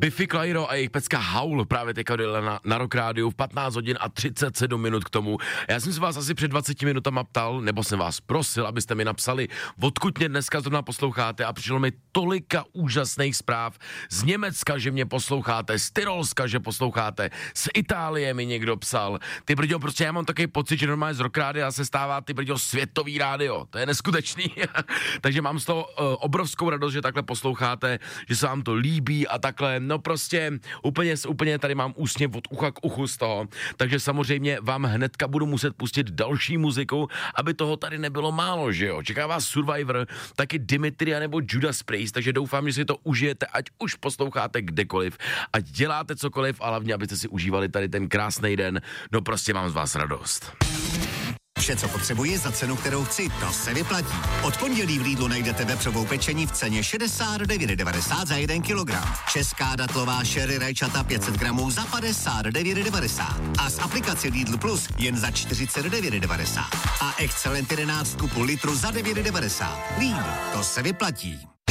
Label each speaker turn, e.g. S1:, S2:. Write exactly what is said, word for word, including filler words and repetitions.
S1: Biffy Clyro a jejich pecka Howl právě teďka dojela na, na Rock Rádiu v patnáct hodin a třicet sedm minut k tomu. Já jsem se vás asi před dvaceti minutama ptal, nebo jsem vás prosil, abyste mi napsali, odkud mě dneska zrovna posloucháte, a přišlo mi tolika úžasných zpráv z Německa, že mě posloucháte, z Tyrolska, že posloucháte, z Itálie mi někdo psal. Ty brďo, prostě já mám takový pocit, že normálně z Rock Rádia se stává ty brďo světový rádio. To je neskutečný. Takže mám z toho uh, obrovskou radost, že takhle posloucháte, že se vám to líbí a takhle. No prostě úplně, úplně tady mám úsměv od ucha k uchu z toho. Takže samozřejmě vám hnedka budu muset pustit další muziku, aby toho tady nebylo málo, že jo. Čeká vás Survivor, taky Dimitria nebo Judas Priest, takže doufám, že si to užijete, ať už posloucháte kdekoliv, ať děláte cokoliv, a hlavně, abyste si užívali tady ten krásný den. No prostě mám z vás radost.
S2: Vše, co potřebuji za cenu, kterou chci, to se vyplatí. Od pondělí v Lidlu najdete vepřovou pečení v ceně šedesát devět devadesát za jeden kilogram. Česká datlová sherry rajčata pět set gramů za padesát devět devadesát. A z aplikace Lidl Plus jen za čtyřicet devět devadesát. A Excellent jedenáct kupu litru za devět devadesát. Lidl, to se vyplatí.